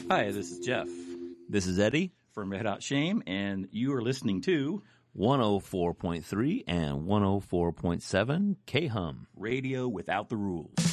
Hi, this is Jeff This is Eddie, from Red Hot Shame, and you are listening to 104.3 and 104.7 K-Hum. Radio Without the Rules.